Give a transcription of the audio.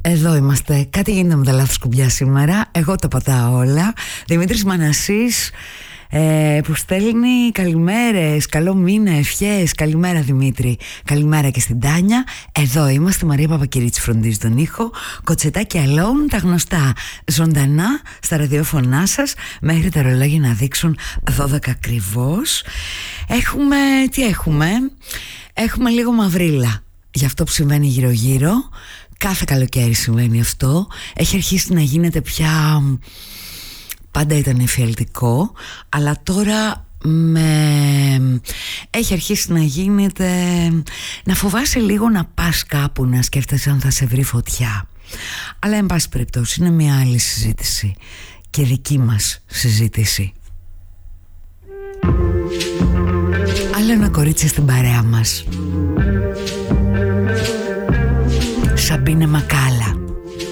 Εδώ είμαστε. Κάτι γίνεται με τα λάθος κουμπιά σήμερα. Εγώ τα πατάω όλα. Δημήτρης Μανασής που στέλνει καλημέρες, καλό μήνα, ευχές. Καλημέρα Δημήτρη. Καλημέρα και στην Τάνια. Εδώ είμαστε. Μαρία Παπακυρίτσι φροντίζει τον ήχο. Κοτσετάκι Alone, τα γνωστά ζωντανά στα ραδιόφωνά σας μέχρι τα ρολόγια να δείξουν 12 ακριβώς. Έχουμε λίγο μαυρίλα για αυτό που συμβαίνει γύρω γύρω. Κάθε καλοκαίρι συμβαίνει αυτό. Έχει αρχίσει να γίνεται πια. Πάντα ήταν εφιαλτικό, αλλά τώρα έχει αρχίσει να γίνεται. Να φοβάσαι λίγο να πας κάπου, να σκέφτεσαι αν θα σε βρει φωτιά. Αλλά εν πάση περιπτώσει είναι μια άλλη συζήτηση και δική μας συζήτηση. Άλλο ένα κορίτσι στην παρέα μας, Σαμπίνε Μακάλα.